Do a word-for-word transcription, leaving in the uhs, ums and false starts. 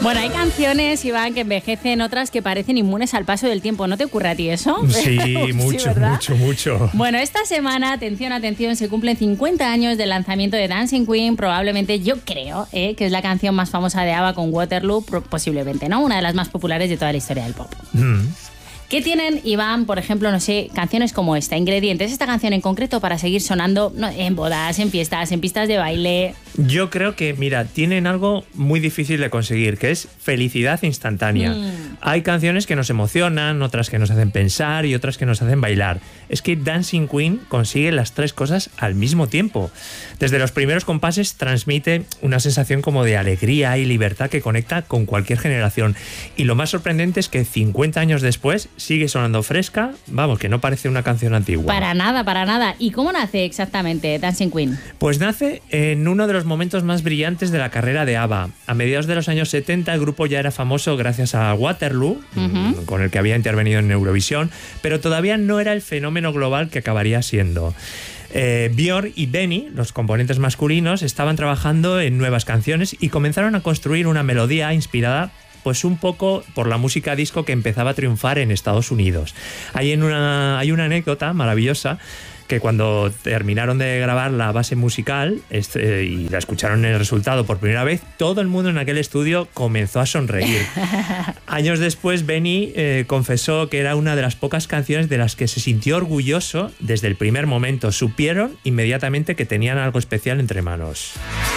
Bueno, hay canciones, Iván, que envejecen, otras que parecen inmunes al paso del tiempo. ¿No te ocurre a ti eso? Sí, mucho, sí, mucho, mucho. Bueno, esta semana, atención, atención, se cumplen cincuenta años del lanzamiento de Dancing Queen. Probablemente, yo creo, eh, que es la canción más famosa de ABBA con Waterloo, posiblemente, ¿no? Una de las más populares de toda la historia del pop. Mm. ¿Qué tienen, Iván, por ejemplo, no sé, canciones como esta, ingredientes, esta canción en concreto para seguir sonando no, en bodas, en fiestas, en pistas de baile? Yo creo que, mira, tienen algo muy difícil de conseguir, que es felicidad instantánea. Mm. Hay canciones que nos emocionan, otras que nos hacen pensar y otras que nos hacen bailar. Es que Dancing Queen consigue las tres cosas al mismo tiempo. Desde los primeros compases transmite una sensación como de alegría y libertad que conecta con cualquier generación. Y lo más sorprendente es que cincuenta años después sigue sonando fresca, vamos, que no parece una canción antigua. Para nada, para nada. ¿Y cómo nace exactamente Dancing Queen? Pues nace en uno de los momentos más brillantes de la carrera de ABBA. A mediados de los años setenta el grupo ya era famoso gracias a Waterloo, uh-huh. con el que había intervenido en Eurovisión, pero todavía no era el fenómeno global que acabaría siendo. Eh, Björn y Benny, los componentes masculinos, estaban trabajando en nuevas canciones y comenzaron a construir una melodía inspirada pues un poco por la música disco que empezaba a triunfar en Estados Unidos. Hay, en una, hay una anécdota maravillosa que cuando terminaron de grabar la base musical este, y la escucharon en el resultado por primera vez, todo el mundo en aquel estudio comenzó a sonreír. Años después, Benny eh, confesó que era una de las pocas canciones de las que se sintió orgulloso desde el primer momento. Supieron inmediatamente que tenían algo especial entre manos.